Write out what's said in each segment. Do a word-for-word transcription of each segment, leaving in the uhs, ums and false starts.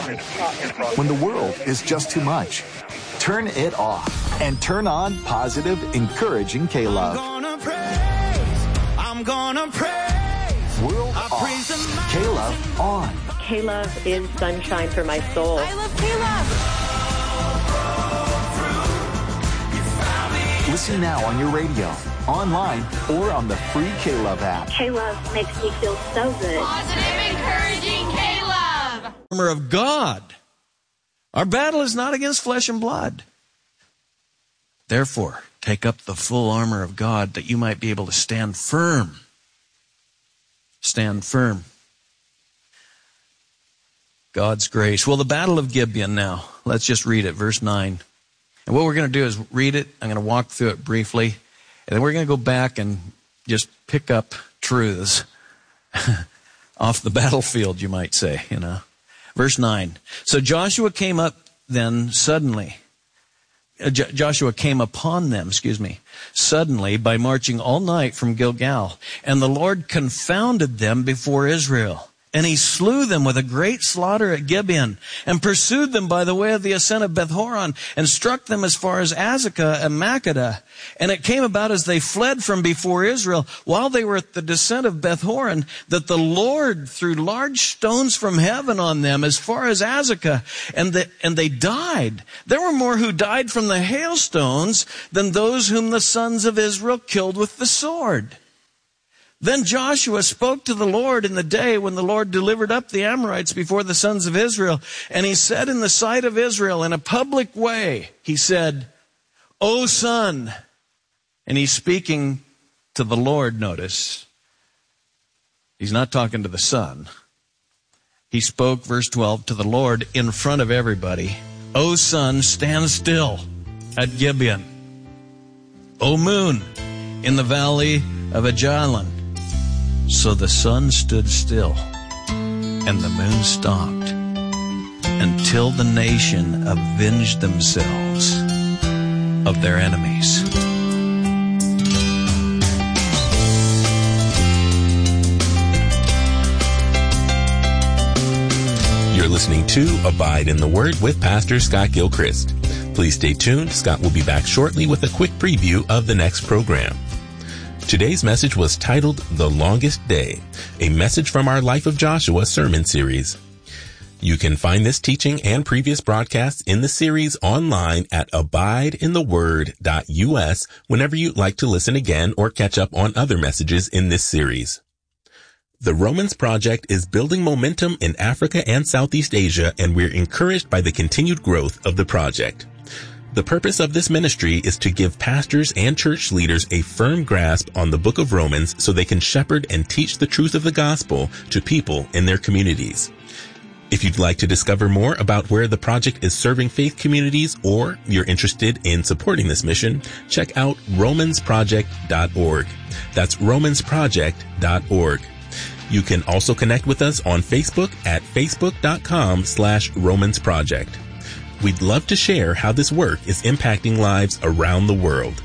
When the world is just too much, turn it off and turn on positive, encouraging K-Love. I'm gonna praise, I'm gonna praise. World I off, K-Love on. K-Love is sunshine for my soul. I love K-Love. Listen now on your radio, online, or on the free K-Love app. K-Love makes me feel so good. Positive, encouraging K-Love. Armor of God. Our battle is not against flesh and blood. Therefore, take up the full armor of God that you might be able to stand firm. Stand firm. God's grace. Well, the Battle of Gibeon now. Let's just read it, verse nine. And what we're going to do is read it. I'm going to walk through it briefly. And then we're going to go back and just pick up truths off the battlefield, you might say, you know. Verse nine. So Joshua came up then suddenly. Uh, J- Joshua came upon them, excuse me, suddenly by marching all night from Gilgal. And the Lord confounded them before Israel. And he slew them with a great slaughter at Gibeon, and pursued them by the way of the ascent of Beth-horon, and struck them as far as Azekah and Makkedah. And it came about as they fled from before Israel, while they were at the descent of Beth-horon, that the Lord threw large stones from heaven on them as far as Azekah, and, the, and they died. There were more who died from the hailstones than those whom the sons of Israel killed with the sword. Then Joshua spoke to the Lord in the day when the Lord delivered up the Amorites before the sons of Israel. And he said in the sight of Israel, in a public way, he said, O son, and he's speaking to the Lord, notice. He's not talking to the son. He spoke, verse twelve, to the Lord in front of everybody. O son, stand still at Gibeon. O moon, in the valley of Ajalon. So the sun stood still, and the moon stopped, until the nation avenged themselves of their enemies. You're listening to Abide in the Word with Pastor Scott Gilchrist. Please stay tuned. Scott will be back shortly with a quick preview of the next program. Today's message was titled The Longest Day, a message from our Life of Joshua sermon series. You can find this teaching and previous broadcasts in the series online at abide in the word dot U S whenever you'd like to listen again or catch up on other messages in this series. The Romans Project is building momentum in Africa and Southeast Asia, and we're encouraged by the continued growth of the project. The purpose of this ministry is to give pastors and church leaders a firm grasp on the book of Romans so they can shepherd and teach the truth of the gospel to people in their communities. If you'd like to discover more about where the project is serving faith communities, or you're interested in supporting this mission, check out romans project dot org. That's romans project dot org. You can also connect with us on Facebook at facebook.com slash Romans Project. We'd love to share how this work is impacting lives around the world.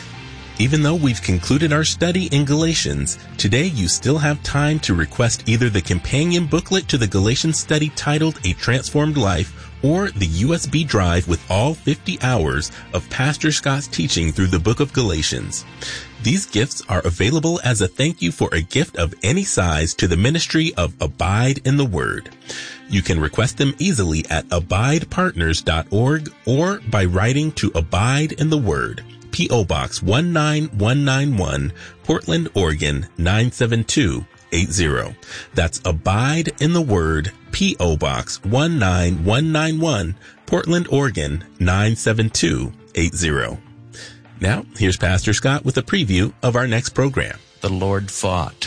Even though we've concluded our study in Galatians, today you still have time to request either the companion booklet to the Galatians study titled A Transformed Life, or the U S B drive with all fifty hours of Pastor Scott's teaching through the book of Galatians. These gifts are available as a thank you for a gift of any size to the ministry of Abide in the Word. You can request them easily at abide partners dot org or by writing to Abide in the Word, P O Box one nine one nine one, Portland, Oregon nine seven two eight zero. That's Abide in the Word, P O Box one nine one nine one, Portland, Oregon nine seven two eight zero. Now, here's Pastor Scott with a preview of our next program. The Lord fought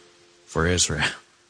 for Israel.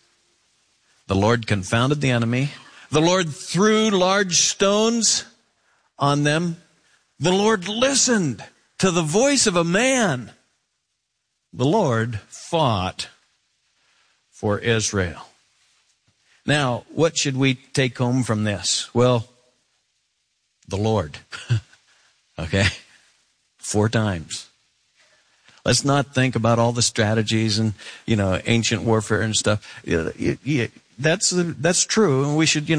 The Lord confounded the enemy. The Lord threw large stones on them. The Lord listened to the voice of a man. The Lord fought for Israel. Now, what should we take home from this? Well, the Lord. Okay? Four times. Let's not think about all the strategies and, you know, ancient warfare and stuff. That's, that's true. And we should, you know,